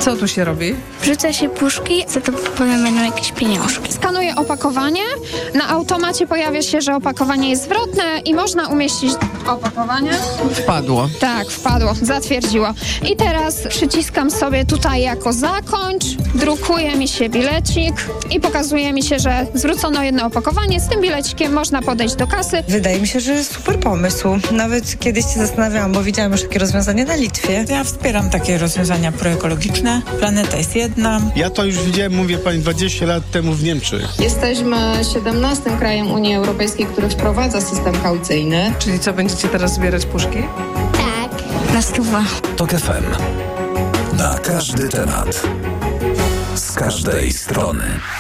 Co tu się robi? Wrzuca się puszki, za to potem będą jakieś pieniążki. Skanuję opakowanie. Na automacie pojawia się, że opakowanie jest zwrotne i można umieścić opakowanie. Wpadło. Tak, wpadło, zatwierdziło. I teraz przyciskam sobie tutaj jako zakończ, drukuje mi się bilecik i pokazuje mi się, że zwrócono jedno opakowanie. Z tym bilecikiem można podejść do kasy. Wydaje mi się, że jest super pomysł. Nawet kiedyś się zastanawiałam, bo widziałam już takie rozwiązanie na Litwie. Ja wspieram takie rozwiązania proekologiczne. Planeta jest jedna. Ja to już widziałem, mówię pani, 20 lat temu w Niemczech. Jesteśmy 17 krajem Unii Europejskiej, który wprowadza system kaucyjny. Czyli co, będziecie teraz zbierać puszki? Tak, na 100. TOK FM. Na każdy temat. Z każdej strony.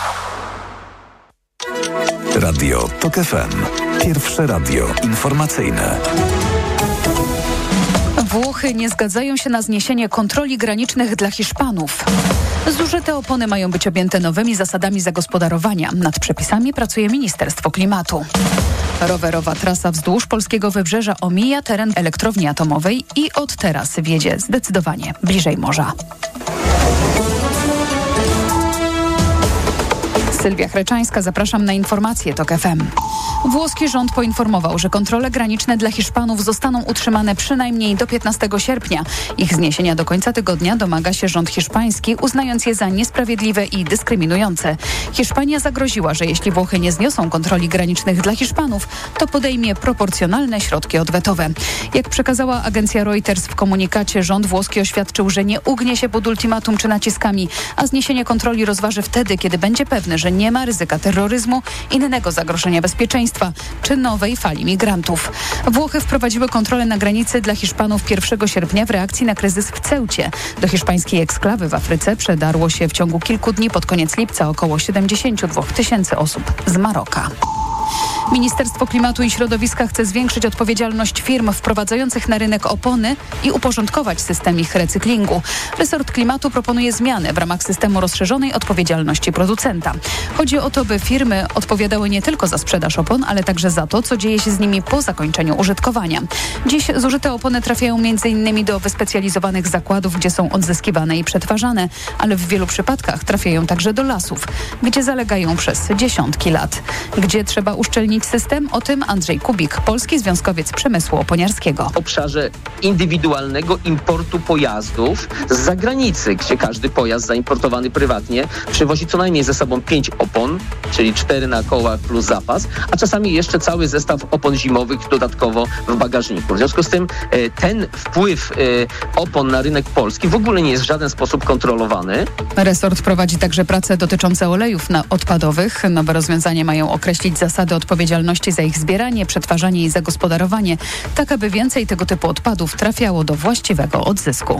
Radio TOK FM. Pierwsze radio informacyjne. Włochy nie zgadzają się na zniesienie kontroli granicznych dla Hiszpanów. Zużyte opony mają być objęte nowymi zasadami zagospodarowania. Nad przepisami pracuje Ministerstwo Klimatu. Rowerowa trasa wzdłuż polskiego wybrzeża omija teren elektrowni atomowej i od teraz wiedzie zdecydowanie bliżej morza. Sylwia Chreczańska, zapraszam na informacje TOK FM. Włoski rząd poinformował, że kontrole graniczne dla Hiszpanów zostaną utrzymane przynajmniej do 15 sierpnia. Ich zniesienia do końca tygodnia domaga się rząd hiszpański, uznając je za niesprawiedliwe i dyskryminujące. Hiszpania zagroziła, że jeśli Włochy nie zniosą kontroli granicznych dla Hiszpanów, to podejmie proporcjonalne środki odwetowe. Jak przekazała agencja Reuters w komunikacie, rząd włoski oświadczył, że nie ugnie się pod ultimatum czy naciskami, a zniesienie kontroli rozważy wtedy, kiedy będzie pewny, że nie ma ryzyka terroryzmu, innego zagrożenia bezpieczeństwa czy nowej fali migrantów. Włochy wprowadziły kontrolę na granicy dla Hiszpanów 1 sierpnia w reakcji na kryzys w Ceucie. Do hiszpańskiej eksklawy w Afryce przedarło się w ciągu kilku dni pod koniec lipca około 72 000 osób z Maroka. Ministerstwo Klimatu i Środowiska chce zwiększyć odpowiedzialność firm wprowadzających na rynek opony i uporządkować system ich recyklingu. Resort Klimatu proponuje zmiany w ramach systemu rozszerzonej odpowiedzialności producenta. Chodzi o to, by firmy odpowiadały nie tylko za sprzedaż opon, ale także za to, co dzieje się z nimi po zakończeniu użytkowania. Dziś zużyte opony trafiają m.in. do wyspecjalizowanych zakładów, gdzie są odzyskiwane i przetwarzane, ale w wielu przypadkach trafiają także do lasów, gdzie zalegają przez dziesiątki lat. Gdzie trzeba uszczelnić system? O tym Andrzej Kubik, polski związkowiec przemysłu oponiarskiego. W obszarze indywidualnego importu pojazdów z zagranicy, gdzie każdy pojazd zaimportowany prywatnie przywozi co najmniej ze sobą 5 opon, czyli 4 na kołach plus zapas, a czasami jeszcze cały zestaw opon zimowych dodatkowo w bagażniku. W związku z tym ten wpływ opon na rynek polski w ogóle nie jest w żaden sposób kontrolowany. Resort prowadzi także prace dotyczące olejów odpadowych. Nowe rozwiązania mają określić zasady odpowiedzialności za ich zbieranie, przetwarzanie i zagospodarowanie, tak aby więcej tego typu odpadów trafiało do właściwego odzysku.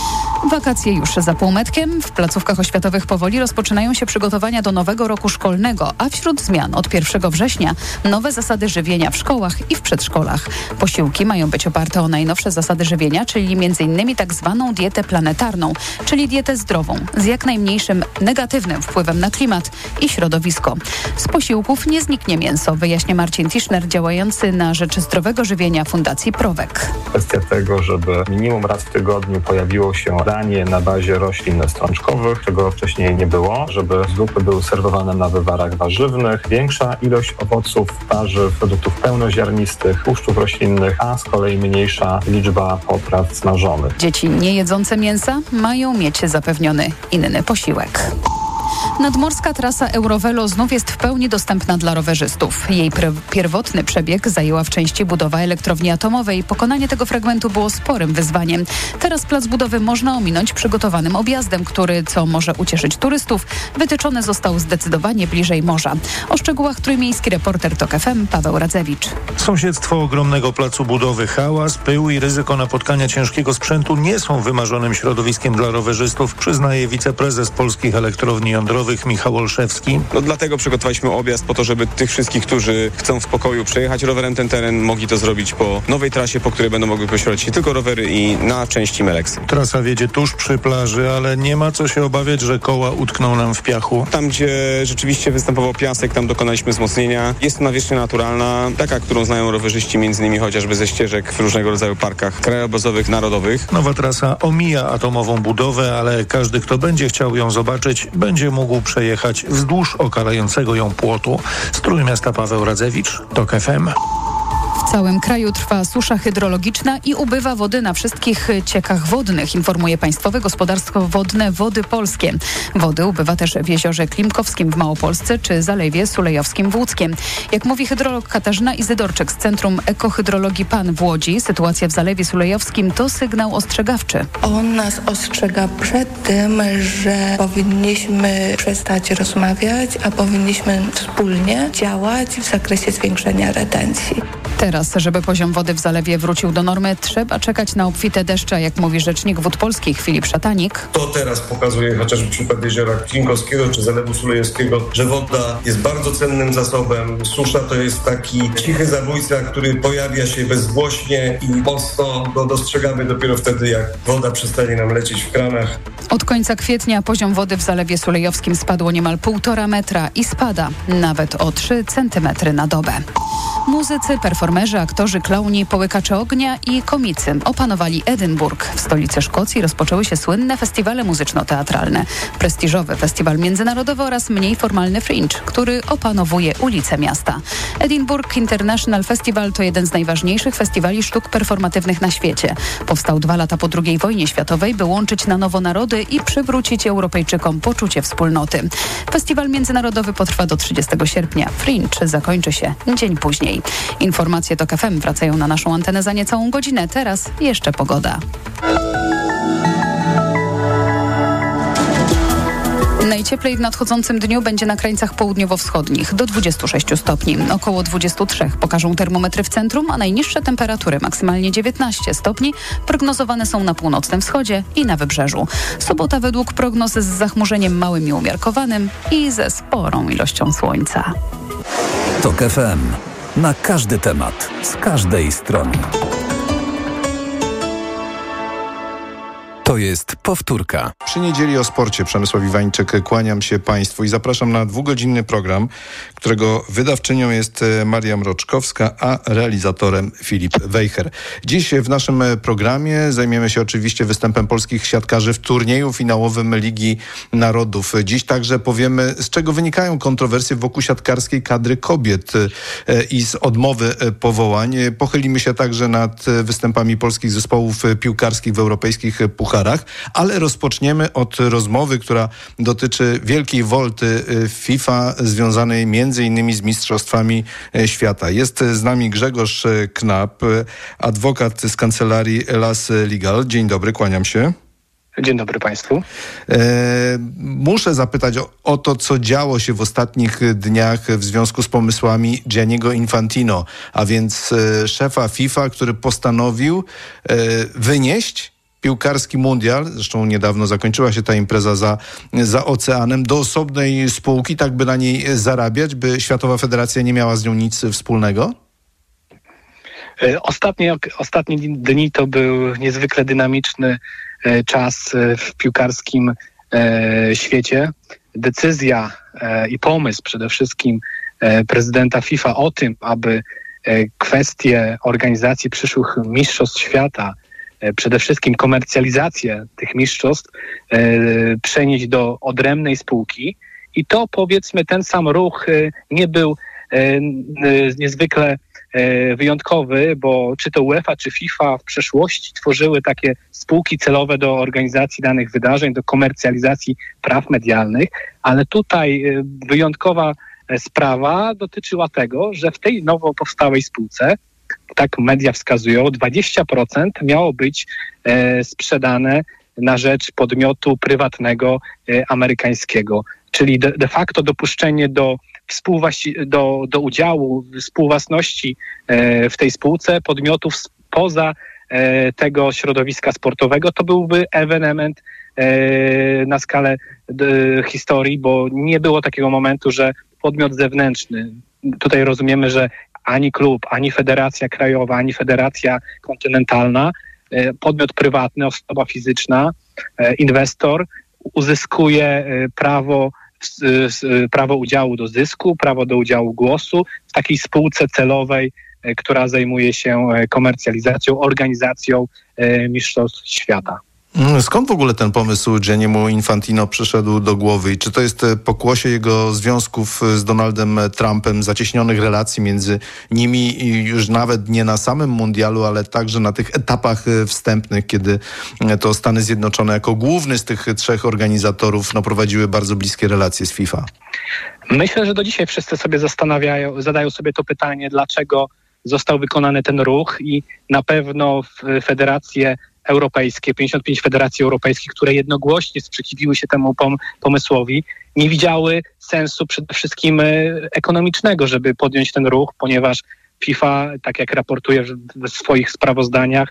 Wakacje już za półmetkiem. W placówkach oświatowych powoli rozpoczynają się przygotowania do nowego roku szkolnego, a wśród zmian od 1 września nowe zasady żywienia w szkołach i w przedszkolach. Posiłki mają być oparte o najnowsze zasady żywienia, czyli m.in. tak zwaną dietę planetarną, czyli dietę zdrową, z jak najmniejszym negatywnym wpływem na klimat i środowisko. Z posiłków nie zniknie mięso, wyjaśnia Marcin Tischner, działający na rzecz zdrowego żywienia Fundacji Prowek. Kwestia tego, żeby minimum raz w tygodniu pojawiło się danie na bazie roślin strączkowych, czego wcześniej nie było, żeby zupy były serwowane na wywarach warzywnych, większa ilość owoców, warzyw, produktów pełnoziarnistych, tłuszczów roślinnych, a z kolei mniejsza liczba potraw smażonych. Dzieci nie jedzące mięsa mają mieć zapewniony inny posiłek. Nadmorska trasa Eurovelo znów jest w pełni dostępna dla rowerzystów. Jej pierwotny przebieg zajęła w części budowa elektrowni atomowej. Pokonanie tego fragmentu było sporym wyzwaniem. Teraz plac budowy można ominąć przygotowanym objazdem, który, co może ucieszyć turystów, wytyczony został zdecydowanie bliżej morza. O szczegółach trójmiejski reporter TOK FM Paweł Radzewicz. Sąsiedztwo ogromnego placu budowy, hałas, pył i ryzyko napotkania ciężkiego sprzętu nie są wymarzonym środowiskiem dla rowerzystów, przyznaje wiceprezes Polskich Elektrowni Jądrowych budowych Michał Olszewski. Dlatego przygotowaliśmy objazd po to, żeby tych wszystkich, którzy chcą w spokoju przejechać rowerem ten teren, mogli to zrobić po nowej trasie, po której będą mogły poświadczyć nie tylko rowery i na części Meleksy. Trasa wiedzie tuż przy plaży, ale nie ma co się obawiać, że koła utkną nam w piachu. Tam, gdzie rzeczywiście występował piasek, tam dokonaliśmy wzmocnienia. Jest to nawierzchnia naturalna, taka, którą znają rowerzyści między innymi chociażby ze ścieżek w różnego rodzaju parkach krajobrazowych, narodowych. Nowa trasa omija atomową budowę, ale każdy, kto będzie chciał ją zobaczyć, będzie mógł przejechać wzdłuż okalającego ją płotu. Z Trójmiasta Paweł Radzewicz, TOK FM. W całym kraju trwa susza hydrologiczna i ubywa wody na wszystkich ciekach wodnych, informuje Państwowe Gospodarstwo Wodne Wody Polskie. Wody ubywa też w Jeziorze Klimkowskim w Małopolsce czy Zalewie Sulejowskim w Łódzkiem. Jak mówi hydrolog Katarzyna Izydorczyk z Centrum Ekohydrologii PAN w Łodzi, sytuacja w Zalewie Sulejowskim to sygnał ostrzegawczy. On nas ostrzega przed tym, że powinniśmy przestać rozmawiać, a powinniśmy wspólnie działać w zakresie zwiększenia retencji. Teraz, żeby poziom wody w zalewie wrócił do normy, trzeba czekać na obfite deszcze, jak mówi rzecznik Wód Polskich Filip Szatanik. To teraz pokazuje chociażby przykład jeziora Klimkowskiego czy Zalewu Sulejowskiego, że woda jest bardzo cennym zasobem. Susza to jest taki cichy zabójca, który pojawia się bezgłośnie i mocno go dostrzegamy dopiero wtedy, jak woda przestanie nam lecieć w kranach. Od końca kwietnia poziom wody w Zalewie Sulejowskim spadło niemal 1,5 metra i spada nawet o 3 centymetry na dobę. Muzycy, performerzy, aktorzy, klauni, połykacze ognia i komicy opanowali Edynburg. W stolicy Szkocji rozpoczęły się słynne festiwale muzyczno-teatralne. Prestiżowy festiwal międzynarodowy oraz mniej formalny Fringe, który opanowuje ulice miasta. Edinburgh International Festival to jeden z najważniejszych festiwali sztuk performatywnych na świecie. Powstał 2 lata po II wojnie światowej, by łączyć na nowo narody i przywrócić Europejczykom poczucie wspólnoty. Festiwal międzynarodowy potrwa do 30 sierpnia. Fringe zakończy się dzień później. Informacje TOK FM wracają na naszą antenę za niecałą godzinę. Teraz jeszcze pogoda. Najcieplej w nadchodzącym dniu będzie na krańcach południowo-wschodnich do 26 stopni. Około 23 pokażą termometry w centrum, a najniższe temperatury, maksymalnie 19 stopni, prognozowane są na północnym wschodzie i na wybrzeżu. Sobota według prognoz z zachmurzeniem małym i umiarkowanym i ze sporą ilością słońca. TOK FM. Na każdy temat, z każdej strony. To jest powtórka. Przy niedzieli o sporcie Przemysław Iwańczyk, kłaniam się Państwu i zapraszam na 2-godzinny program, którego wydawczynią jest Maria Mroczkowska, a realizatorem Filip Wejher. Dziś w naszym programie zajmiemy się oczywiście występem polskich siatkarzy w turnieju finałowym Ligi Narodów. Dziś także powiemy, z czego wynikają kontrowersje wokół siatkarskiej kadry kobiet i z odmowy powołań. Pochylimy się także nad występami polskich zespołów piłkarskich w europejskich pucharach, ale rozpoczniemy od rozmowy, która dotyczy wielkiej wolty FIFA związanej między innymi z Mistrzostwami Świata. Jest z nami Grzegorz Knap, adwokat z kancelarii Elas Legal. Dzień dobry, kłaniam się. Dzień dobry Państwu. Muszę zapytać o to, co działo się w ostatnich dniach w związku z pomysłami Gianniego Infantino, a więc szefa FIFA, który postanowił wynieść piłkarski mundial, zresztą niedawno zakończyła się ta impreza za oceanem, do osobnej spółki, tak by na niej zarabiać, by Światowa Federacja nie miała z nią nic wspólnego? Ostatnie dni to był niezwykle dynamiczny czas w piłkarskim świecie. Decyzja i pomysł przede wszystkim prezydenta FIFA o tym, aby kwestie organizacji przyszłych mistrzostw świata, przede wszystkim komercjalizację tych mistrzostw przenieść do odrębnej spółki. I to, powiedzmy, ten sam ruch nie był niezwykle wyjątkowy, bo czy to UEFA, czy FIFA w przeszłości tworzyły takie spółki celowe do organizacji danych wydarzeń, do komercjalizacji praw medialnych, ale tutaj wyjątkowa sprawa dotyczyła tego, że w tej nowo powstałej spółce, tak media wskazują, 20% miało być sprzedane na rzecz podmiotu prywatnego amerykańskiego. Czyli de facto dopuszczenie do udziału współwłasności w tej spółce podmiotów spoza tego środowiska sportowego, to byłby ewenement na skalę historii, bo nie było takiego momentu, że podmiot zewnętrzny, tutaj rozumiemy, że ani klub, ani federacja krajowa, ani federacja kontynentalna, podmiot prywatny, osoba fizyczna, inwestor uzyskuje prawo udziału do zysku, prawo do udziału głosu w takiej spółce celowej, która zajmuje się komercjalizacją, organizacją mistrzostw świata. Skąd w ogóle ten pomysł Gianniemu Infantino przyszedł do głowy i czy to jest pokłosie jego związków z Donaldem Trumpem, zacieśnionych relacji między nimi i już nawet nie na samym mundialu, ale także na tych etapach wstępnych, kiedy to Stany Zjednoczone jako główny z tych trzech organizatorów prowadziły bardzo bliskie relacje z FIFA? Myślę, że do dzisiaj wszyscy sobie zadają sobie to pytanie, dlaczego został wykonany ten ruch i na pewno federacje europejskie, 55 federacji europejskich, które jednogłośnie sprzeciwiły się temu pomysłowi, nie widziały sensu przede wszystkim ekonomicznego, żeby podjąć ten ruch, ponieważ FIFA, tak jak raportuje w swoich sprawozdaniach,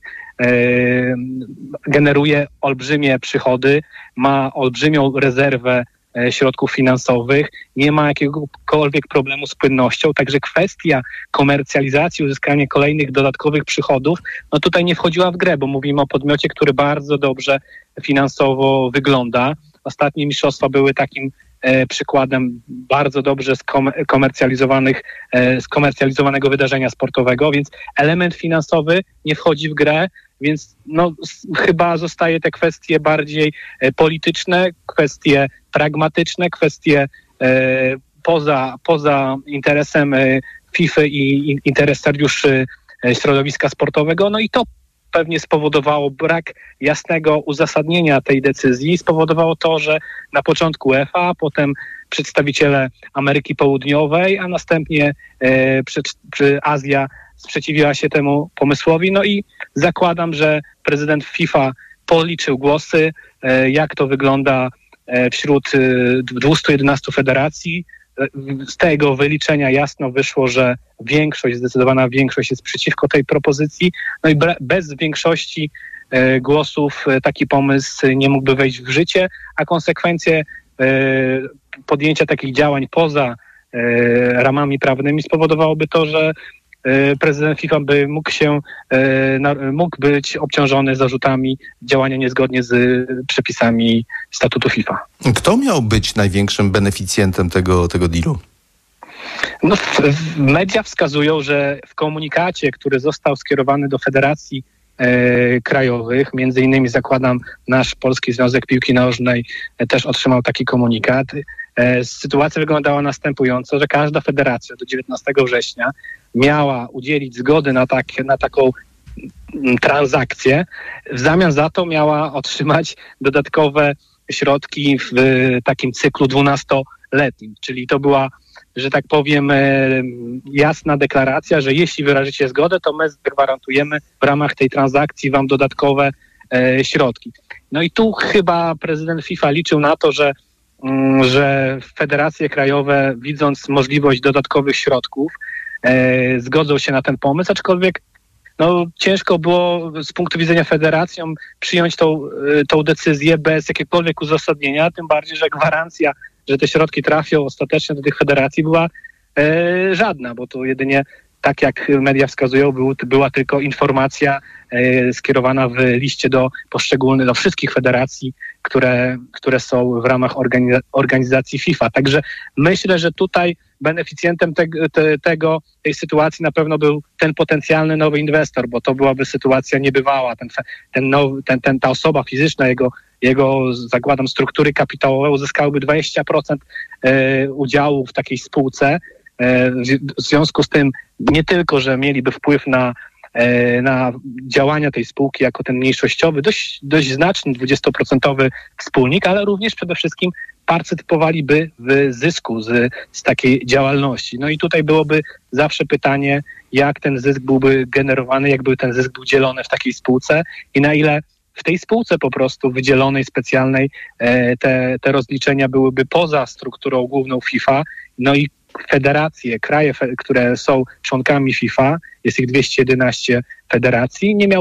generuje olbrzymie przychody, ma olbrzymią rezerwę środków finansowych, nie ma jakiegokolwiek problemu z płynnością, także kwestia komercjalizacji, uzyskania kolejnych dodatkowych przychodów, tutaj nie wchodziła w grę, bo mówimy o podmiocie, który bardzo dobrze finansowo wygląda. Ostatnie mistrzostwa były takim przykładem bardzo dobrze skomercjalizowanego wydarzenia sportowego, więc element finansowy nie wchodzi w grę, więc chyba zostaje te kwestie bardziej polityczne, kwestie pragmatyczne, kwestie poza interesem FIFA i interesariuszy środowiska sportowego. I to pewnie spowodowało brak jasnego uzasadnienia tej decyzji. Spowodowało to, że na początku UEFA, potem przedstawiciele Ameryki Południowej, a następnie Azja sprzeciwiła się temu pomysłowi. I zakładam, że prezydent FIFA policzył głosy, jak to wygląda wśród 211 federacji. Z tego wyliczenia jasno wyszło, że zdecydowana większość jest przeciwko tej propozycji. I bez większości głosów taki pomysł nie mógłby wejść w życie, a konsekwencje podjęcia takich działań poza ramami prawnymi spowodowałoby to, że prezydent FIFA mógł być obciążony zarzutami działania niezgodnie z przepisami statutu FIFA. Kto miał być największym beneficjentem tego dealu? Media wskazują, że w komunikacie, który został skierowany do federacji krajowych, między innymi zakładam nasz Polski Związek Piłki Nożnej też otrzymał taki komunikat. Sytuacja wyglądała następująco, że każda federacja do 19 września miała udzielić zgody na taką transakcję. W zamian za to miała otrzymać dodatkowe środki w takim cyklu 12-letnim. Czyli to była, że tak powiem, jasna deklaracja, że jeśli wyrażycie zgodę, to my zagwarantujemy w ramach tej transakcji wam dodatkowe środki. I tu chyba prezydent FIFA liczył na to, że federacje krajowe, widząc możliwość dodatkowych środków, zgodzą się na ten pomysł, aczkolwiek ciężko było z punktu widzenia federacją przyjąć tą decyzję bez jakiegokolwiek uzasadnienia, tym bardziej, że gwarancja, że te środki trafią ostatecznie do tych federacji była żadna, bo to jedynie, tak jak media wskazują, była tylko informacja skierowana w liście do wszystkich federacji, które są w ramach organizacji FIFA. Także myślę, że tutaj beneficjentem tej sytuacji na pewno był ten potencjalny nowy inwestor, bo to byłaby sytuacja niebywała. Ta osoba fizyczna, jego zakładam struktury kapitałowe uzyskałyby 20% udziału w takiej spółce. W związku z tym nie tylko, że mieliby wpływ na działania tej spółki jako ten mniejszościowy, dość znaczny 20% wspólnik, ale również przede wszystkim partycypowaliby w zysku z takiej działalności. I tutaj byłoby zawsze pytanie, jak ten zysk byłby generowany, jakby ten zysk był dzielony w takiej spółce i na ile w tej spółce po prostu wydzielonej, specjalnej te rozliczenia byłyby poza strukturą główną FIFA. I federacje, kraje, które są członkami FIFA, jest ich 211 federacji, nie miałby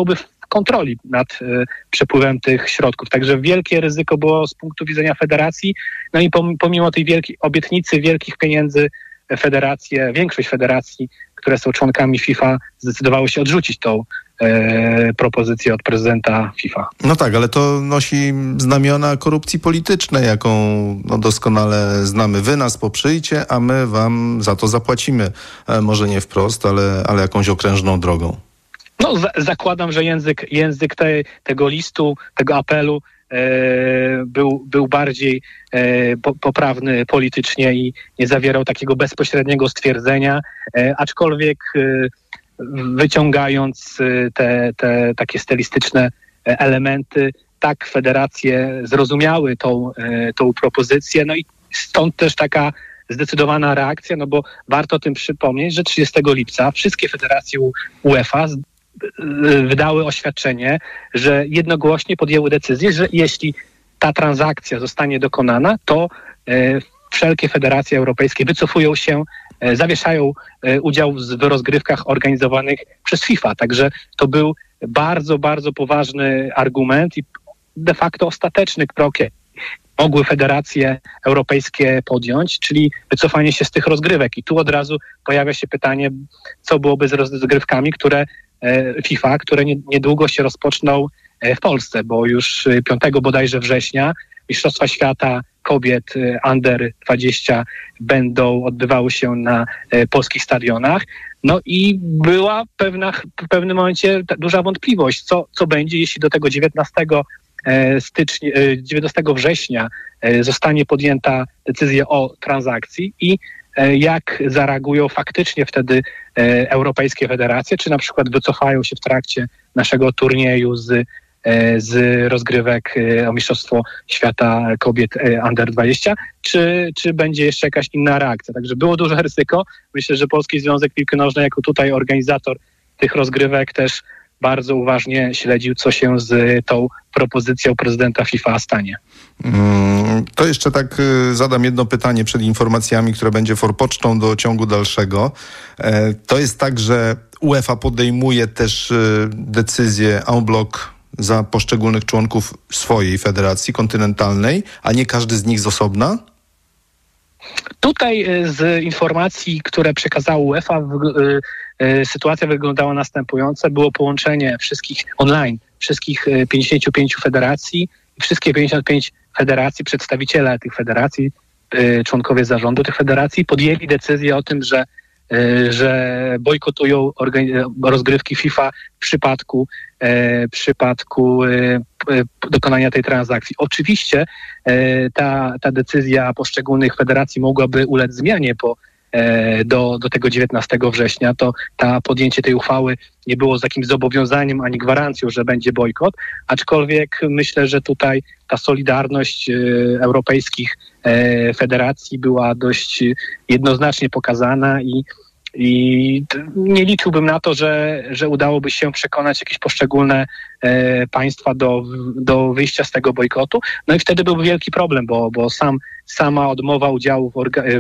kontroli nad przepływem tych środków. Także wielkie ryzyko było z punktu widzenia federacji. No i pomimo tej wielkiej obietnicy wielkich pieniędzy większość federacji, które są członkami FIFA, zdecydowały się odrzucić tą propozycję od prezydenta FIFA. No tak, ale to nosi znamiona korupcji politycznej, jaką doskonale znamy. Wy nas poprzyjcie, a my wam za to zapłacimy. Może nie wprost, ale jakąś okrężną drogą. No zakładam, że język tego listu, tego apelu był bardziej poprawny politycznie i nie zawierał takiego bezpośredniego stwierdzenia, aczkolwiek wyciągając te takie stylistyczne elementy, tak federacje zrozumiały tą propozycję, no i stąd też taka zdecydowana reakcja, no bo warto o tym przypomnieć, że 30 lipca wszystkie federacje UEFA wydały oświadczenie, że jednogłośnie podjęły decyzję, że jeśli ta transakcja zostanie dokonana, to wszelkie federacje europejskie wycofują się, zawieszają udział w rozgrywkach organizowanych przez FIFA. Także to był bardzo, bardzo poważny argument i de facto ostateczny krok mogły federacje europejskie podjąć, czyli wycofanie się z tych rozgrywek. I tu od razu pojawia się pytanie, co byłoby z rozgrywkami, które niedługo się rozpoczną w Polsce, bo już 5 bodajże września Mistrzostwa Świata kobiet Under 20 będą odbywały się na polskich stadionach. No i była w pewnym momencie duża wątpliwość, co będzie, jeśli do tego 19 września zostanie podjęta decyzja o transakcji i jak zareagują faktycznie wtedy europejskie federacje, czy na przykład wycofają się w trakcie naszego turnieju z rozgrywek o Mistrzostwo Świata kobiet Under 20, czy będzie jeszcze jakaś inna reakcja. Także było duże ryzyko. Myślę, że Polski Związek Piłki Nożnej jako tutaj organizator tych rozgrywek też bardzo uważnie śledził, co się z tą propozycją prezydenta FIFA stanie. To jeszcze tak zadam jedno pytanie przed informacjami, które będzie forpocztą do ciągu dalszego. To jest tak, że UEFA podejmuje też decyzje en bloc za poszczególnych członków swojej federacji kontynentalnej, a nie każdy z nich z osobna? Tutaj z informacji, które przekazała UEFA, sytuacja wyglądała następująco. Było połączenie wszystkich 55 federacji i wszystkie 55 federacji, przedstawiciele tych federacji, członkowie zarządu tych federacji podjęli decyzję o tym, że bojkotują rozgrywki FIFA w przypadku dokonania tej transakcji. Oczywiście ta decyzja poszczególnych federacji mogłaby ulec zmianie do tego 19 września. To podjęcie tej uchwały nie było z jakimś zobowiązaniem ani gwarancją, że będzie bojkot, aczkolwiek myślę, że tutaj ta solidarność europejskich federacji była dość jednoznacznie pokazana i nie liczyłbym na to, że udałoby się przekonać jakieś poszczególne państwa do wyjścia z tego bojkotu. No i wtedy byłby wielki problem, bo sama odmowa udziału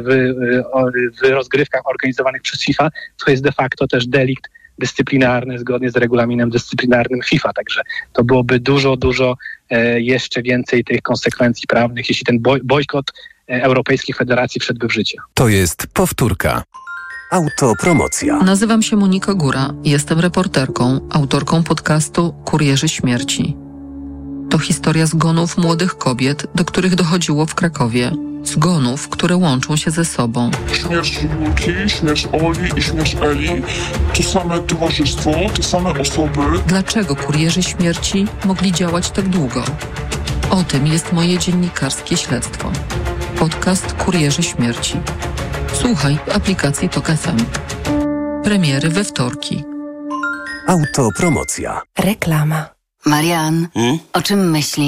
w rozgrywkach organizowanych przez FIFA to jest de facto też delikt dyscyplinarny zgodnie z regulaminem dyscyplinarnym FIFA. Także to byłoby dużo jeszcze więcej tych konsekwencji prawnych, jeśli ten bojkot europejskich federacji wszedłby w życie. To jest powtórka. Autopromocja. Nazywam się Monika Góra. Jestem reporterką, autorką podcastu Kurierzy Śmierci. To historia zgonów młodych kobiet, do których dochodziło w Krakowie. Zgonów, które łączą się ze sobą. Śmierć Julki, śmierć Oli i śmierć Eli to same towarzystwo, te same osoby. Dlaczego Kurierzy Śmierci mogli działać tak długo? O tym jest moje dziennikarskie śledztwo. Podcast Kurierzy Śmierci. Słuchaj w aplikacji TOK FM. Premiery we wtorki. Autopromocja. Reklama. Marian, o czym myślisz?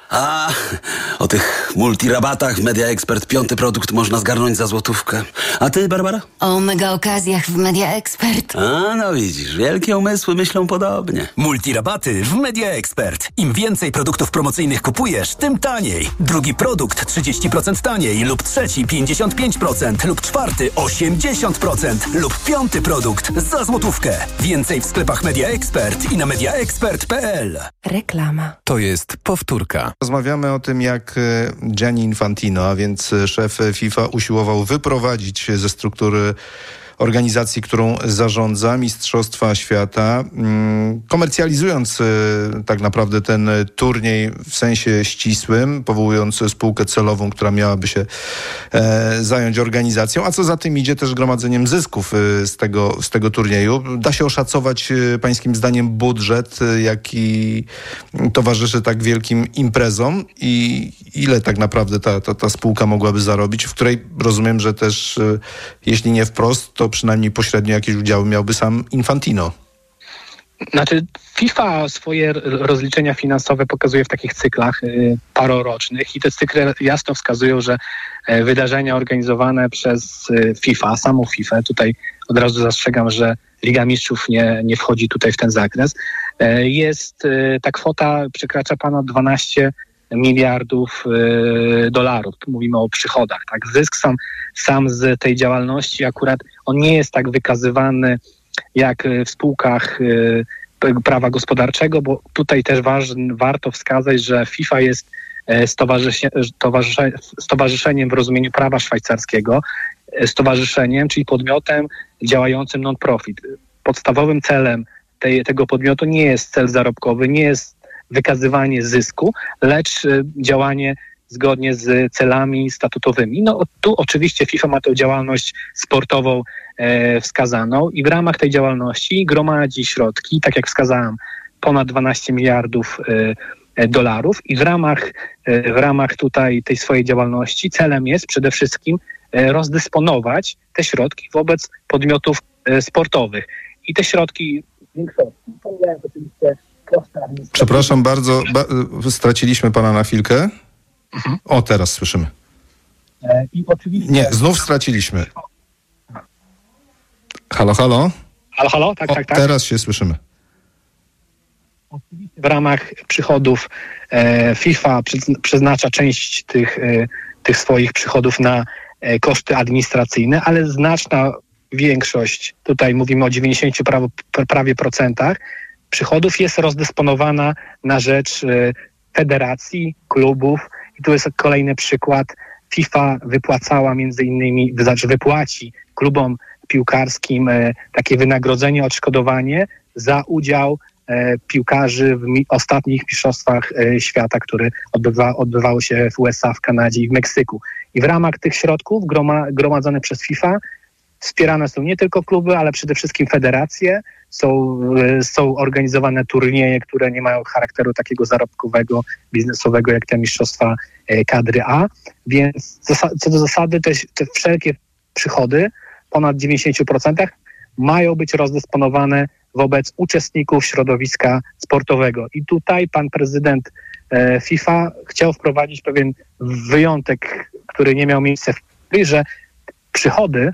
A, o tych multirabatach w Media Expert 5. produkt można zgarnąć za złotówkę. A ty, Barbara? O mega okazjach w Media Expert. A, no widzisz, wielkie umysły myślą podobnie. Multirabaty w Media Expert. Im więcej produktów promocyjnych kupujesz, tym taniej. Drugi produkt 30% taniej lub trzeci 55% lub czwarty 80% lub 5. produkt za złotówkę. Więcej w sklepach Media Expert i na mediaexpert.pl. Reklama. To jest powtórka. Rozmawiamy o tym, jak Gianni Infantino, a więc szef FIFA, usiłował wyprowadzić ze struktury organizacji, którą zarządza, Mistrzostwa Świata, komercjalizując tak naprawdę ten turniej w sensie ścisłym, powołując spółkę celową, która miałaby się zająć organizacją, a co za tym idzie też gromadzeniem zysków z tego turnieju. Da się oszacować pańskim zdaniem budżet, jaki towarzyszy tak wielkim imprezom i ile tak naprawdę ta spółka mogłaby zarobić, w której rozumiem, że też jeśli nie wprost, to przynajmniej pośrednio jakieś udziały miałby sam Infantino. Znaczy FIFA swoje rozliczenia finansowe pokazuje w takich cyklach parorocznych i te cykle jasno wskazują, że wydarzenia organizowane przez FIFA, samą FIFA, tutaj od razu zastrzegam, że Liga Mistrzów nie wchodzi tutaj w ten zakres, ta kwota przekracza ponad 12 miliardów dolarów. Tu mówimy o przychodach. Tak? Zysk sam z tej działalności akurat on nie jest tak wykazywany jak w spółkach prawa gospodarczego, bo tutaj też warto wskazać, że FIFA jest stowarzyszeniem w rozumieniu prawa szwajcarskiego, stowarzyszeniem, czyli podmiotem działającym non-profit. Podstawowym celem tego podmiotu nie jest cel zarobkowy, nie jest wykazywanie zysku, lecz działanie zgodnie z celami statutowymi. No tu oczywiście FIFA ma tę działalność sportową wskazaną i w ramach tej działalności gromadzi środki, tak jak wskazałem, ponad 12 miliardów dolarów i w ramach tutaj tej swojej działalności celem jest przede wszystkim rozdysponować te środki wobec podmiotów sportowych. I te środki oczywiście Przepraszam bardzo, straciliśmy pana na chwilkę. O, teraz słyszymy. I oczywiście... Nie, znów straciliśmy. Halo, halo? Halo, tak. Teraz się słyszymy. W ramach przychodów FIFA przeznacza część tych swoich przychodów na koszty administracyjne, ale znaczna większość, tutaj mówimy o 90 prawie procentach, przychodów jest rozdysponowana na rzecz federacji, klubów i tu jest kolejny przykład. FIFA wypłacała wypłaci klubom piłkarskim takie wynagrodzenie, odszkodowanie za udział piłkarzy w ostatnich mistrzostwach świata, które odbywały się w USA, w Kanadzie i w Meksyku. I w ramach tych środków gromadzone przez FIFA wspierane są nie tylko kluby, ale przede wszystkim federacje. Są organizowane turnieje, które nie mają charakteru takiego zarobkowego, biznesowego, jak te mistrzostwa kadry A. Więc co do zasady te wszelkie przychody, ponad 90%, mają być rozdysponowane wobec uczestników środowiska sportowego. I tutaj pan prezydent FIFA chciał wprowadzić pewien wyjątek, który nie miał miejsca w historii, że przychody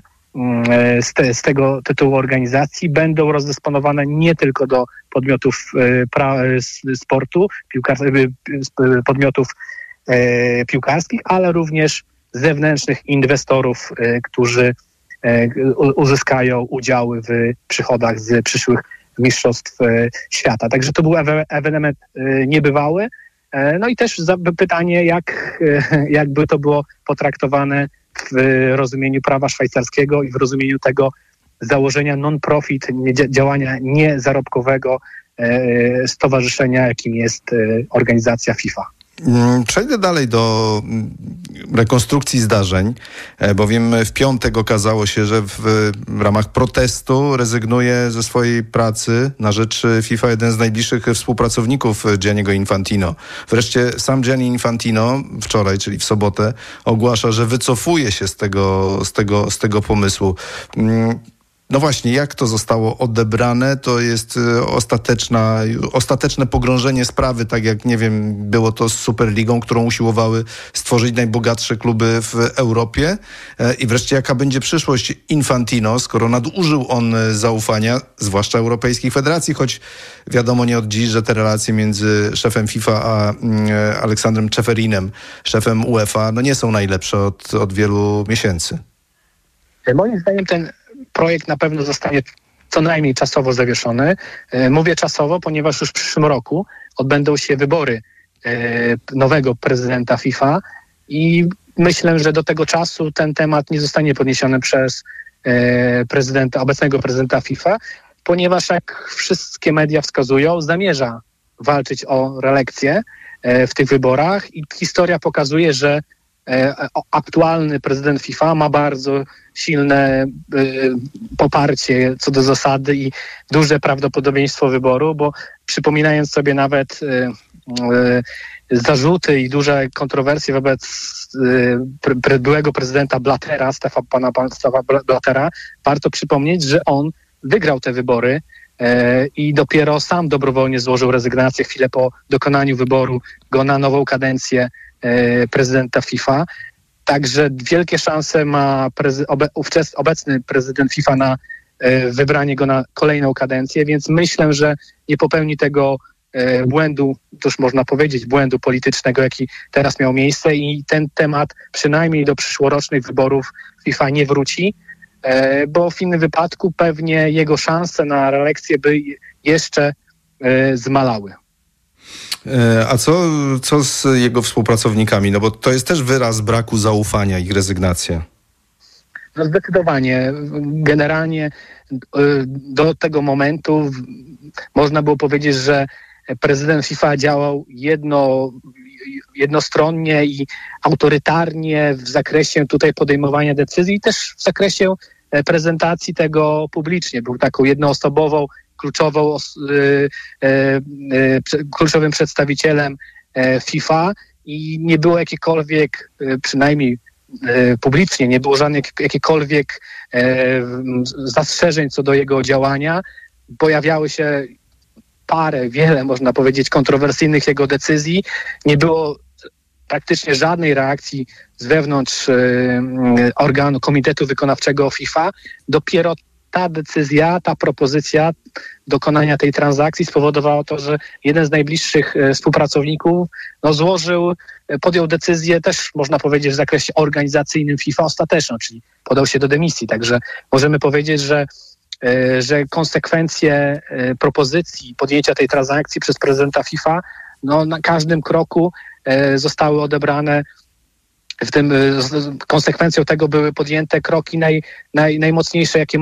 z tego tytułu organizacji będą rozdysponowane nie tylko do podmiotów sportu, podmiotów piłkarskich, ale również zewnętrznych inwestorów, którzy uzyskają udziały w przychodach z przyszłych mistrzostw świata. Także to był ewenement niebywały. No i też pytanie, jakby to było potraktowane w rozumieniu prawa szwajcarskiego i w rozumieniu tego założenia non-profit, działania niezarobkowego stowarzyszenia, jakim jest organizacja FIFA. Przejdę dalej do rekonstrukcji zdarzeń, bowiem w piątek okazało się, że w ramach protestu rezygnuje ze swojej pracy na rzecz FIFA jeden z najbliższych współpracowników Gianniego Infantino. Wreszcie sam Gianni Infantino wczoraj, czyli w sobotę, ogłasza, że wycofuje się z tego pomysłu. No właśnie, jak to zostało odebrane? To jest ostateczne pogrążenie sprawy, tak jak, nie wiem, było to z Superligą, którą usiłowały stworzyć najbogatsze kluby w Europie. I wreszcie, jaka będzie przyszłość Infantino, skoro nadużył on zaufania, zwłaszcza europejskich federacji, choć wiadomo nie od dziś, że te relacje między szefem FIFA a Aleksandrem Czeferinem, szefem UEFA, no nie są najlepsze od wielu miesięcy. Moim zdaniem ten projekt na pewno zostanie co najmniej czasowo zawieszony. Mówię czasowo, ponieważ już w przyszłym roku odbędą się wybory nowego prezydenta FIFA i myślę, że do tego czasu ten temat nie zostanie podniesiony przez obecnego prezydenta FIFA, ponieważ jak wszystkie media wskazują, zamierza walczyć o reelekcję w tych wyborach i historia pokazuje, że aktualny prezydent FIFA ma bardzo silne poparcie co do zasady i duże prawdopodobieństwo wyboru, bo przypominając sobie nawet zarzuty i duże kontrowersje wobec byłego prezydenta Blattera, pana Blattera, warto przypomnieć, że on wygrał te wybory i dopiero sam dobrowolnie złożył rezygnację chwilę po dokonaniu wyboru go na nową kadencję prezydenta FIFA. Także wielkie szanse ma obecny prezydent FIFA na wybranie go na kolejną kadencję, więc myślę, że nie popełni tego błędu, już można powiedzieć, błędu politycznego, jaki teraz miał miejsce i ten temat przynajmniej do przyszłorocznych wyborów FIFA nie wróci, bo w innym wypadku pewnie jego szanse na reelekcję by jeszcze zmalały. A co z jego współpracownikami? No bo to jest też wyraz braku zaufania, ich rezygnacja. No zdecydowanie. Generalnie do tego momentu można było powiedzieć, że prezydent FIFA działał jednostronnie i autorytarnie w zakresie tutaj podejmowania decyzji i też w zakresie prezentacji tego publicznie. Był taką jednoosobową, kluczowym przedstawicielem FIFA i nie było jakiekolwiek, przynajmniej publicznie, nie było żadnych jakichkolwiek zastrzeżeń co do jego działania. Pojawiały się wiele, można powiedzieć, kontrowersyjnych jego decyzji. Nie było praktycznie żadnej reakcji z wewnątrz organu Komitetu Wykonawczego FIFA. Dopiero ta decyzja, ta propozycja dokonania tej transakcji spowodowała to, że jeden z najbliższych współpracowników podjął decyzję też, można powiedzieć, w zakresie organizacyjnym FIFA ostateczną, czyli podał się do dymisji. Także możemy powiedzieć, że konsekwencje propozycji podjęcia tej transakcji przez prezydenta FIFA na każdym kroku zostały odebrane. W tym konsekwencją tego były podjęte kroki najmocniejsze, jakie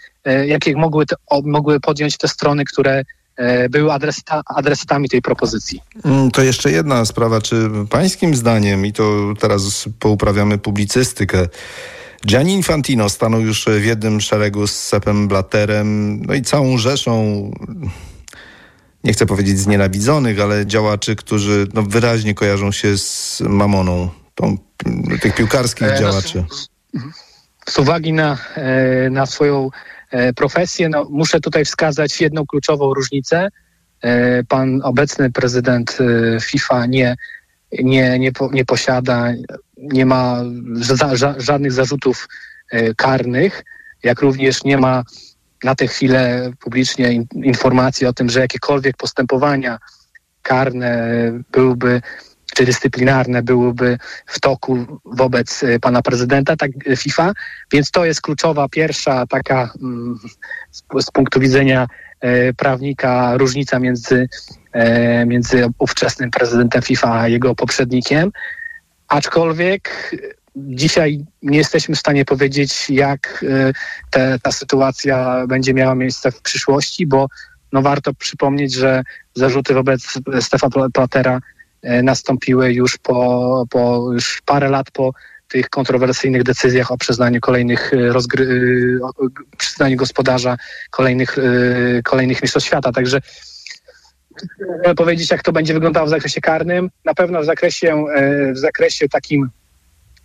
mogły podjąć te strony, które były adresatami tej propozycji. To jeszcze jedna sprawa. Czy pańskim zdaniem, i to teraz pouprawiamy publicystykę, Gianni Infantino stanął już w jednym szeregu z Seppem Blatterem, no i całą rzeszą, nie chcę powiedzieć znienawidzonych, ale działaczy, którzy wyraźnie kojarzą się z mamoną, tych piłkarskich działaczy. Z uwagi na swoją profesję, muszę tutaj wskazać jedną kluczową różnicę. Pan obecny prezydent FIFA nie posiada, nie ma żadnych zarzutów karnych, jak również nie ma na tę chwilę publicznie informacji o tym, że jakiekolwiek postępowania karne czy dyscyplinarne byłyby w toku wobec pana prezydenta FIFA, więc to jest kluczowa pierwsza taka z punktu widzenia prawnika różnica między ówczesnym prezydentem FIFA a jego poprzednikiem. Aczkolwiek dzisiaj nie jesteśmy w stanie powiedzieć, jak ta sytuacja będzie miała miejsce w przyszłości, bo warto przypomnieć, że zarzuty wobec Stefana Blattera nastąpiły już już parę lat po tych kontrowersyjnych decyzjach o przyznaniu przyznaniu gospodarza kolejnych mistrzostw świata. Także chcę powiedzieć, jak to będzie wyglądało w zakresie karnym. Na pewno w zakresie takim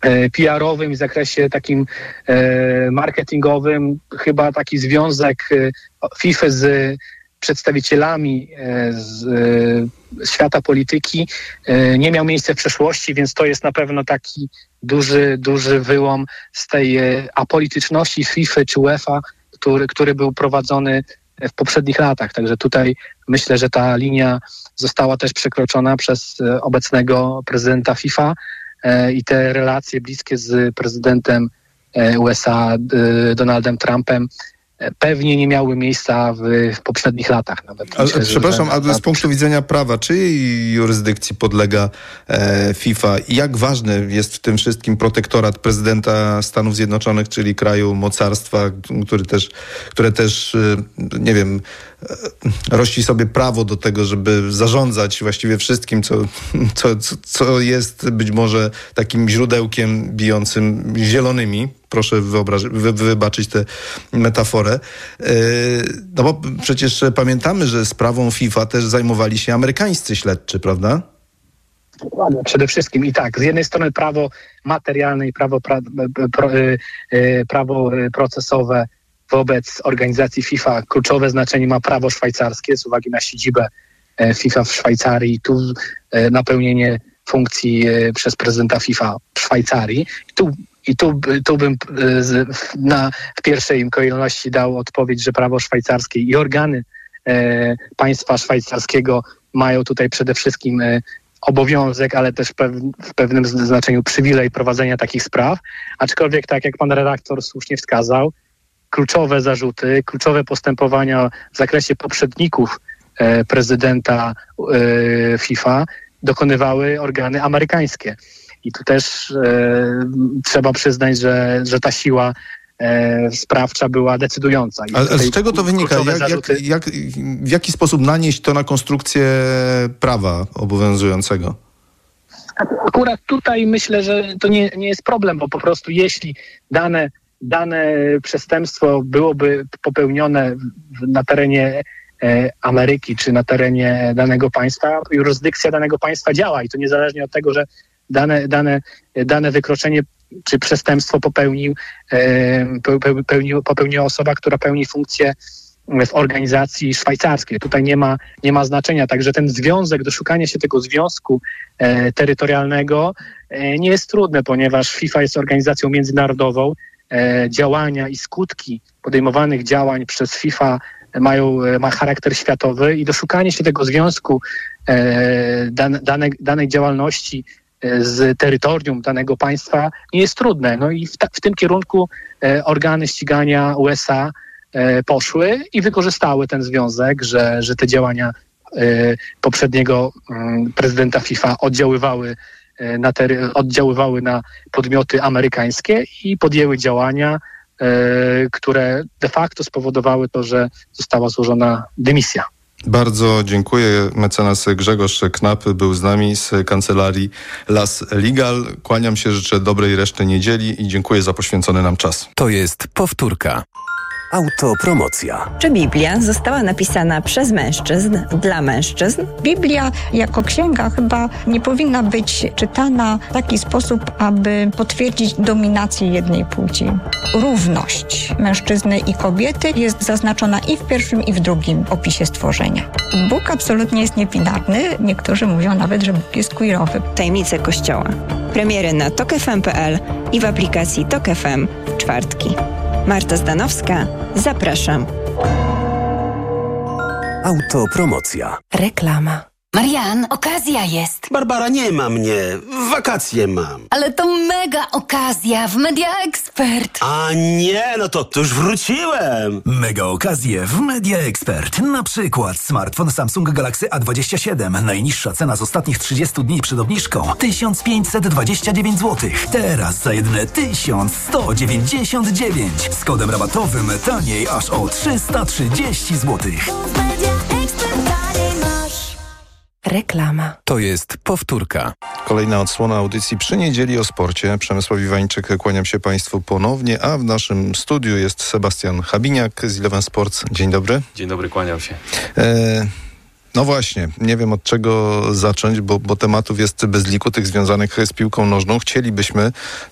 PR-owym i w zakresie takim marketingowym chyba taki związek FIFA z przedstawicielami z świata polityki nie miał miejsca w przeszłości, więc to jest na pewno taki duży wyłom z tej apolityczności FIFA czy UEFA, który był prowadzony w poprzednich latach. Także tutaj myślę, że ta linia została też przekroczona przez obecnego prezydenta FIFA i te relacje bliskie z prezydentem USA Donaldem Trumpem pewnie nie miały miejsca w poprzednich latach. Nawet myślę, przepraszam, ale z punktu widzenia prawa, czyjej jurysdykcji podlega FIFA i jak ważny jest w tym wszystkim protektorat prezydenta Stanów Zjednoczonych, czyli kraju mocarstwa, które też, nie wiem, rości sobie prawo do tego, żeby zarządzać właściwie wszystkim, co jest być może takim źródełkiem bijącym zielonymi. Proszę wybaczyć tę metaforę. No bo przecież pamiętamy, że sprawą FIFA też zajmowali się amerykańscy śledczy, prawda? Przede wszystkim i tak, z jednej strony prawo materialne i prawo procesowe wobec organizacji FIFA kluczowe znaczenie ma prawo szwajcarskie z uwagi na siedzibę FIFA w Szwajcarii i tu napełnienie funkcji przez prezydenta FIFA w Szwajcarii. I tu bym w pierwszej kolejności dał odpowiedź, że prawo szwajcarskie i organy państwa szwajcarskiego mają tutaj przede wszystkim obowiązek, ale też w pewnym znaczeniu przywilej prowadzenia takich spraw. Aczkolwiek, tak jak pan redaktor słusznie wskazał, kluczowe zarzuty, kluczowe postępowania w zakresie poprzedników prezydenta FIFA dokonywały organy amerykańskie. I tu też trzeba przyznać, że ta siła sprawcza była decydująca. Ale z czego to wynika? W jaki sposób nanieść to na konstrukcję prawa obowiązującego? Akurat tutaj myślę, że to nie jest problem, bo po prostu jeśli dane przestępstwo byłoby popełnione na terenie Ameryki czy na terenie danego państwa, jurysdykcja danego państwa działa i to niezależnie od tego, że dane wykroczenie czy przestępstwo popełniła osoba, która pełni funkcję w organizacji szwajcarskiej. Tutaj nie ma znaczenia. Także ten związek, doszukanie się tego związku terytorialnego nie jest trudne, ponieważ FIFA jest organizacją międzynarodową. Działania i skutki podejmowanych działań przez FIFA ma charakter światowy i doszukanie się tego związku danej działalności z terytorium danego państwa nie jest trudne. No i w tym kierunku organy ścigania USA poszły i wykorzystały ten związek, że te działania poprzedniego prezydenta FIFA oddziaływały na podmioty amerykańskie i podjęły działania, które de facto spowodowały to, że została złożona dymisja. Bardzo dziękuję. Mecenas Grzegorz Knap był z nami z kancelarii Las Legal. Kłaniam się, życzę dobrej reszty niedzieli i dziękuję za poświęcony nam czas. To jest powtórka. Autopromocja. Czy Biblia została napisana przez mężczyzn, dla mężczyzn? Biblia jako księga chyba nie powinna być czytana w taki sposób, aby potwierdzić dominację jednej płci. Równość mężczyzny i kobiety jest zaznaczona i w pierwszym, i w drugim opisie stworzenia. Bóg absolutnie jest niebinarny. Niektórzy mówią nawet, że Bóg jest queerowy. Tajemnice Kościoła. Premiery na tokefm.pl i w aplikacji Tok FM w czwartki. Marta Zdanowska, zapraszam. Autopromocja. Reklama. Marian, okazja jest. Barbara, nie ma mnie. Wakacje mam. Ale to mega okazja w Media Expert. A nie, no to już wróciłem. Mega okazje w Media Expert. Na przykład smartfon Samsung Galaxy A27. Najniższa cena z ostatnich 30 dni przed obniżką 1529 zł. Teraz za jedyne 1199. Z kodem rabatowym taniej aż o 330 zł. Reklama. To jest powtórka. Kolejna odsłona audycji przy niedzieli o sporcie. Przemysław Iwańczyk, kłaniam się Państwu ponownie, a w naszym studiu jest Sebastian Habiniak z Eleven Sports. Dzień dobry. Dzień dobry, kłaniam się. No właśnie, nie wiem od czego zacząć, bo tematów jest bez liku, tych związanych z piłką nożną. Chcielibyśmy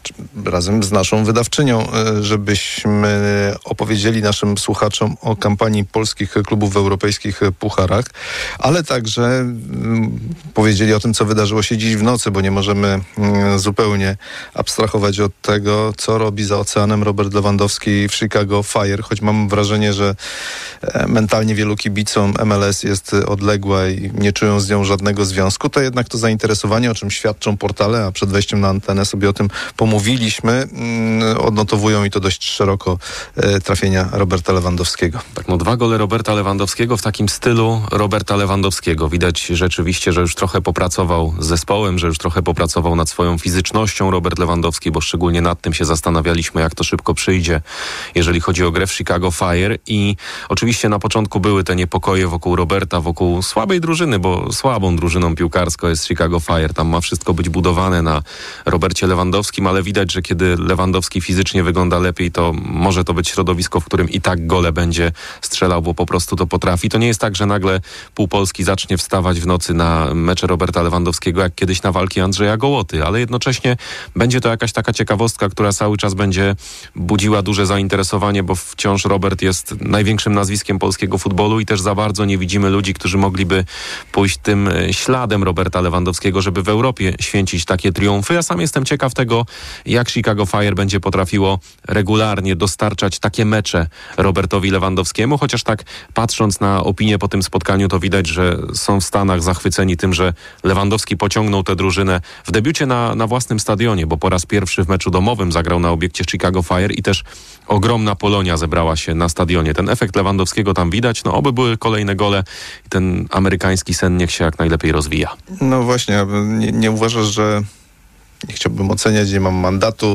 razem z naszą wydawczynią, żebyśmy opowiedzieli naszym słuchaczom o kampanii polskich klubów w europejskich pucharach, ale także powiedzieli o tym, co wydarzyło się dziś w nocy, bo nie możemy zupełnie abstrahować od tego, co robi za oceanem Robert Lewandowski w Chicago Fire, choć mam wrażenie, że mentalnie wielu kibicom MLS jest odległa i nie czują z nią żadnego związku, to jednak to zainteresowanie, o czym świadczą portale, a przed wejściem na antenę sobie o tym pomówiliśmy, odnotowują i to dość szeroko trafienia Roberta Lewandowskiego. Tak, 2 gole Roberta Lewandowskiego w takim stylu Roberta Lewandowskiego. Widać rzeczywiście, że już trochę popracował z zespołem, że już trochę popracował nad swoją fizycznością Robert Lewandowski, bo szczególnie nad tym się zastanawialiśmy, jak to szybko przyjdzie, jeżeli chodzi o grę w Chicago Fire. I oczywiście na początku były te niepokoje wokół Roberta, wokół słabej drużyny, bo słabą drużyną piłkarską jest Chicago Fire. Tam ma wszystko być budowane na Robercie Lewandowskim, ale widać, że kiedy Lewandowski fizycznie wygląda lepiej, to może to być środowisko, w którym i tak gole będzie strzelał, bo po prostu to potrafi. To nie jest tak, że nagle pół Polski zacznie wstawać w nocy na mecze Roberta Lewandowskiego, jak kiedyś na walki Andrzeja Gołoty, ale jednocześnie będzie to jakaś taka ciekawostka, która cały czas będzie budziła duże zainteresowanie, bo wciąż Robert jest największym nazwiskiem polskiego futbolu i też za bardzo nie widzimy ludzi, którzy mogliby pójść tym śladem Roberta Lewandowskiego, żeby w Europie święcić takie triumfy. Ja sam jestem ciekaw tego, jak Chicago Fire będzie potrafiło regularnie dostarczać takie mecze Robertowi Lewandowskiemu, chociaż tak patrząc na opinię po tym spotkaniu, to widać, że są w Stanach zachwyceni tym, że Lewandowski pociągnął tę drużynę w debiucie na własnym stadionie, bo po raz pierwszy w meczu domowym zagrał na obiekcie Chicago Fire i też ogromna Polonia zebrała się na stadionie. Ten efekt Lewandowskiego tam widać. No oby były kolejne gole i ten amerykański sen niech się jak najlepiej rozwija. No właśnie, nie uważasz, że nie chciałbym oceniać, nie mam mandatu,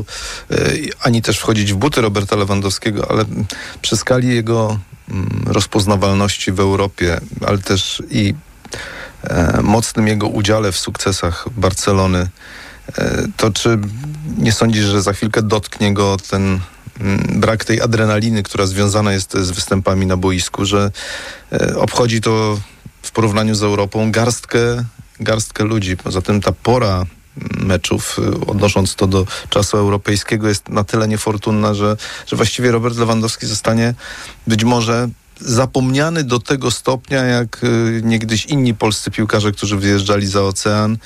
ani też wchodzić w buty Roberta Lewandowskiego, ale przy skali jego rozpoznawalności w Europie, ale też i mocnym jego udziale w sukcesach Barcelony, to czy nie sądzisz, że za chwilkę dotknie go ten brak tej adrenaliny, która związana jest z występami na boisku, że obchodzi to w porównaniu z Europą garstkę ludzi. Poza tym ta pora meczów, odnosząc to do czasu europejskiego, jest na tyle niefortunna, że właściwie Robert Lewandowski zostanie być może zapomniany do tego stopnia, jak niegdyś inni polscy piłkarze, którzy wyjeżdżali za ocean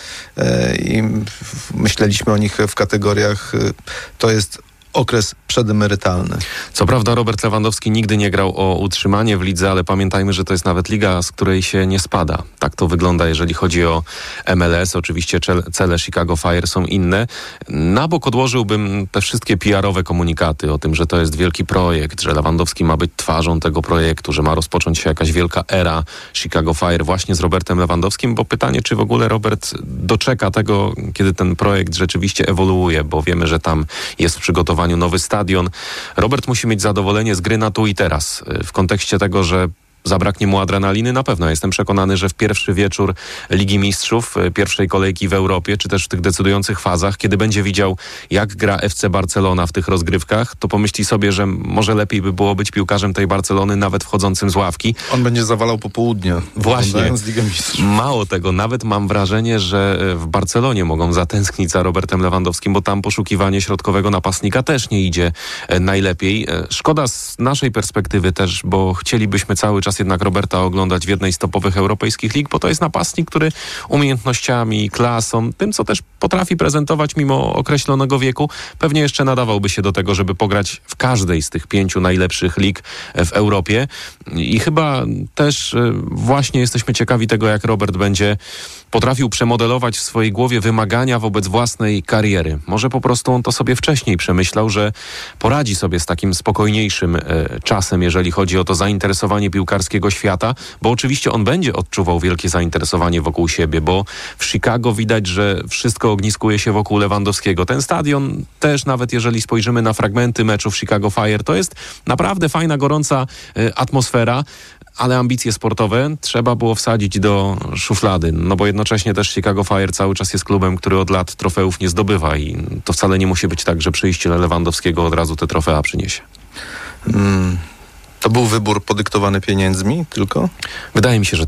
i myśleliśmy o nich w kategoriach, to jest okres przedemerytalny. Co prawda Robert Lewandowski nigdy nie grał o utrzymanie w lidze, ale pamiętajmy, że to jest nawet liga, z której się nie spada. Tak to wygląda, jeżeli chodzi o MLS. Oczywiście cele Chicago Fire są inne. Na bok odłożyłbym te wszystkie PR-owe komunikaty o tym, że to jest wielki projekt, że Lewandowski ma być twarzą tego projektu, że ma rozpocząć się jakaś wielka era Chicago Fire właśnie z Robertem Lewandowskim, bo pytanie, czy w ogóle Robert doczeka tego, kiedy ten projekt rzeczywiście ewoluuje, bo wiemy, że tam jest w przygotowaniu nowy stadion. Robert musi mieć zadowolenie z gry na tu i teraz. W kontekście tego, że zabraknie mu adrenaliny, na pewno. Jestem przekonany, że w pierwszy wieczór Ligi Mistrzów, pierwszej kolejki w Europie, czy też w tych decydujących fazach, kiedy będzie widział, jak gra FC Barcelona w tych rozgrywkach, to pomyśli sobie, że może lepiej by było być piłkarzem tej Barcelony, nawet wchodzącym z ławki. On będzie zawalał popołudnia. Właśnie. Ligę Mistrzów. Mało tego, nawet mam wrażenie, że w Barcelonie mogą zatęsknić za Robertem Lewandowskim, bo tam poszukiwanie środkowego napastnika też nie idzie najlepiej. Szkoda z naszej perspektywy też, bo chcielibyśmy cały czas jednak Roberta oglądać w jednej z topowych europejskich lig, bo to jest napastnik, który umiejętnościami, klasą, tym, co też potrafi prezentować mimo określonego wieku, pewnie jeszcze nadawałby się do tego, żeby pograć w każdej z tych 5 najlepszych lig w Europie. I chyba też właśnie jesteśmy ciekawi tego, jak Robert będzie potrafił przemodelować w swojej głowie wymagania wobec własnej kariery. Może po prostu on to sobie wcześniej przemyślał, że poradzi sobie z takim spokojniejszym czasem, jeżeli chodzi o to zainteresowanie piłkarskiego świata, bo oczywiście on będzie odczuwał wielkie zainteresowanie wokół siebie, bo w Chicago widać, że wszystko ogniskuje się wokół Lewandowskiego. Ten stadion też, nawet jeżeli spojrzymy na fragmenty meczów Chicago Fire, to jest naprawdę fajna, gorąca atmosfera, ale ambicje sportowe trzeba było wsadzić do szuflady, no bo jednocześnie też Chicago Fire cały czas jest klubem, który od lat trofeów nie zdobywa i to wcale nie musi być tak, że przyjście Lewandowskiego od razu te trofea przyniesie. To był wybór podyktowany pieniędzmi tylko? Wydaje mi się, że tak.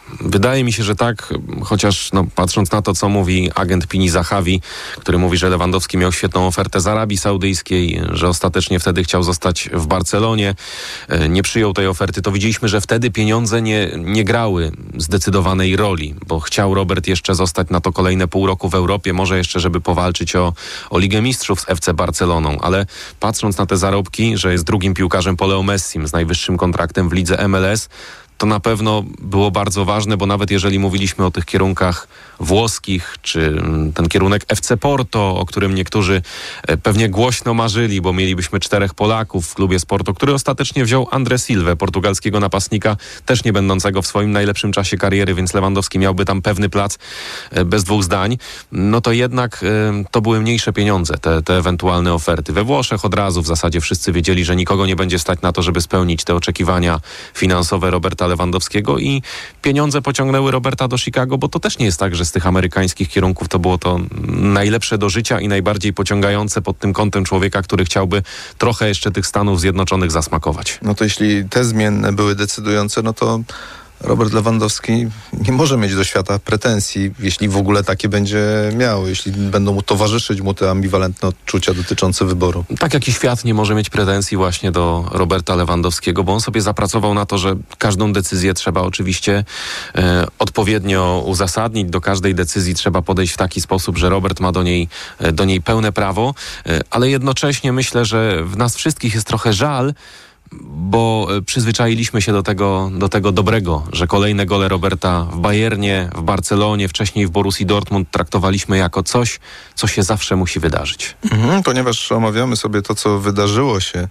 Wydaje mi się, że tak, chociaż patrząc na to, co mówi agent Pini Zahawi, który mówi, że Lewandowski miał świetną ofertę z Arabii Saudyjskiej, że ostatecznie wtedy chciał zostać w Barcelonie, nie przyjął tej oferty, to widzieliśmy, że wtedy pieniądze nie grały zdecydowanej roli, bo chciał Robert jeszcze zostać na to kolejne pół roku w Europie, może jeszcze, żeby powalczyć o Ligę Mistrzów z FC Barceloną, ale patrząc na te zarobki, że jest drugim piłkarzem po Leo Messim z najwyższym kontraktem w lidze MLS, to na pewno było bardzo ważne, bo nawet jeżeli mówiliśmy o tych kierunkach włoskich, czy ten kierunek FC Porto, o którym niektórzy pewnie głośno marzyli, bo mielibyśmy 4 Polaków w klubie z Porto, który ostatecznie wziął André Silvę, portugalskiego napastnika, też nie będącego w swoim najlepszym czasie kariery, więc Lewandowski miałby tam pewny plac, bez dwóch zdań. No to jednak to były mniejsze pieniądze, te ewentualne oferty. We Włoszech od razu w zasadzie wszyscy wiedzieli, że nikogo nie będzie stać na to, żeby spełnić te oczekiwania finansowe Roberta Lewandowskiego i pieniądze pociągnęły Roberta do Chicago, bo to też nie jest tak, że z tych amerykańskich kierunków to było to najlepsze do życia i najbardziej pociągające pod tym kątem człowieka, który chciałby trochę jeszcze tych Stanów Zjednoczonych zasmakować. No to jeśli te zmienne były decydujące, no to Robert Lewandowski nie może mieć do świata pretensji, jeśli w ogóle takie będzie miał, jeśli będą mu towarzyszyć mu te ambiwalentne odczucia dotyczące wyboru. Tak jak i świat nie może mieć pretensji właśnie do Roberta Lewandowskiego, bo on sobie zapracował na to, że każdą decyzję trzeba oczywiście odpowiednio uzasadnić. Do każdej decyzji trzeba podejść w taki sposób, że Robert ma do niej pełne prawo, ale jednocześnie myślę, że w nas wszystkich jest trochę żal, bo przyzwyczailiśmy się do tego dobrego, że kolejne gole Roberta w Bayernie, w Barcelonie, wcześniej w Borussii Dortmund traktowaliśmy jako coś, co się zawsze musi wydarzyć. Ponieważ omawiamy sobie to, co wydarzyło się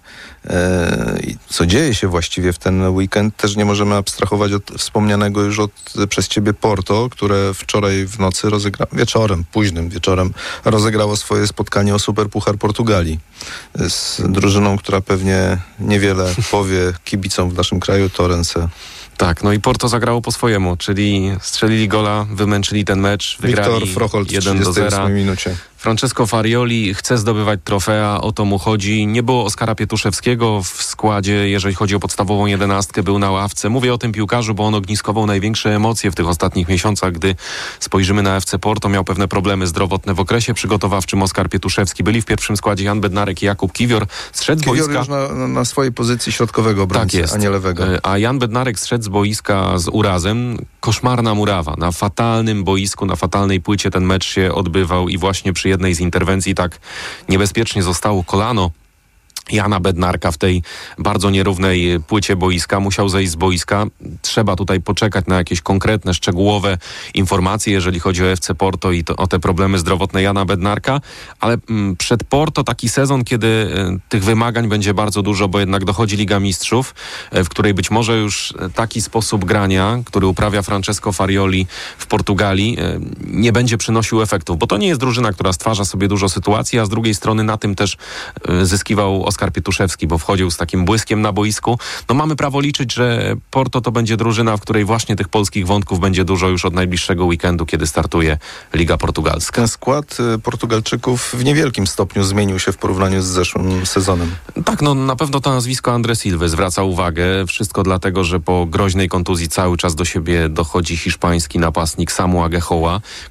i co dzieje się właściwie w ten weekend, też nie możemy abstrahować od wspomnianego już przez ciebie Porto, które wczoraj w nocy późnym wieczorem rozegrało swoje spotkanie o Superpuchar Portugalii z drużyną, która pewnie niewiele powie kibicom w naszym kraju, Torrense. Tak, no i Porto zagrało po swojemu, czyli strzelili gola, wymęczyli ten mecz, wygrali Wiktor Froholt 1-0. minucie. Francesco Farioli chce zdobywać trofea, o to mu chodzi. Nie było Oskara Pietuszewskiego w składzie, jeżeli chodzi o podstawową 11, był na ławce. Mówię o tym piłkarzu, bo on ogniskował największe emocje w tych ostatnich miesiącach, gdy spojrzymy na FC Porto. Miał pewne problemy zdrowotne w okresie przygotowawczym. Oskar Pietuszewski. Byli w pierwszym składzie Jan Bednarek i Jakub Kiwior. Zszedł z boiska już na swojej pozycji środkowego obrońcy, tak jest, a nie lewego. A Jan Bednarek zszedł z boiska z urazem. Koszmarna murawa. Na fatalnym boisku, na fatalnej płycie ten mecz się odbywał i właśnie przy jednej z interwencji tak niebezpiecznie zostało kolano Jana Bednarka w tej bardzo nierównej płycie boiska. Musiał zejść z boiska. Trzeba tutaj poczekać na jakieś konkretne, szczegółowe informacje, jeżeli chodzi o FC Porto i o te problemy zdrowotne Jana Bednarka, ale przed Porto taki sezon, kiedy tych wymagań będzie bardzo dużo, bo jednak dochodzi Liga Mistrzów, w której być może już taki sposób grania, który uprawia Francesco Farioli w Portugalii, nie będzie przynosił efektów, bo to nie jest drużyna, która stwarza sobie dużo sytuacji, a z drugiej strony na tym też zyskiwał Oskar Pietuszewski, bo wchodził z takim błyskiem na boisku. No mamy prawo liczyć, że Porto to będzie drużyna, w której właśnie tych polskich wątków będzie dużo już od najbliższego weekendu, kiedy startuje Liga Portugalska. Ten skład Portugalczyków w niewielkim stopniu zmienił się w porównaniu z zeszłym sezonem. Tak, no na pewno to nazwisko André Silva zwraca uwagę. Wszystko dlatego, że po groźnej kontuzji cały czas do siebie dochodzi hiszpański napastnik Samu Agehoa,